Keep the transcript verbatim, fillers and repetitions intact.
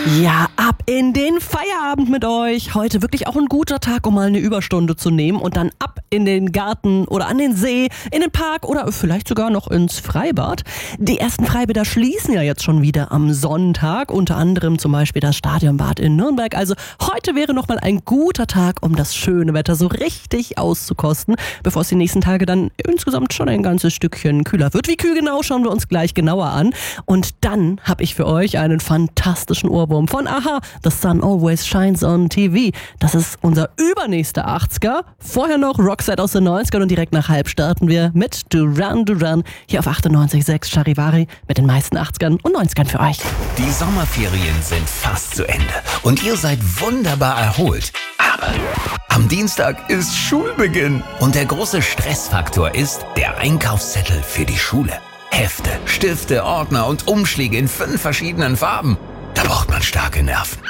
Ja, ab in den Feierabend mit euch. Heute wirklich auch ein guter Tag, um mal eine Überstunde zu nehmen und dann ab in den Garten oder an den See, in den Park oder vielleicht sogar noch ins Freibad. Die ersten Freibäder schließen ja jetzt schon wieder am Sonntag, unter anderem zum Beispiel das Stadionbad in Nürnberg. Also heute wäre nochmal ein guter Tag, um das schöne Wetter so richtig auszukosten, bevor es die nächsten Tage dann insgesamt schon ein ganzes Stückchen kühler wird. Wie kühl genau, schauen wir uns gleich genauer an. Und dann habe ich für euch einen fantastischen Ohrwurm von Aha, The Sun Always Shines on T V. Das ist unser übernächster achtziger. Vorher noch Roxette aus den neunzigern und direkt nach halb starten wir mit Duran Duran hier auf achtundneunzig Komma sechs Charivari mit den meisten achtzigern und neunzigern für euch. Die Sommerferien sind fast zu Ende und ihr seid wunderbar erholt. Aber am Dienstag ist Schulbeginn und der große Stressfaktor ist der Einkaufszettel für die Schule. Hefte, Stifte, Ordner und Umschläge in fünf verschiedenen Farben. Da braucht man starke Nerven.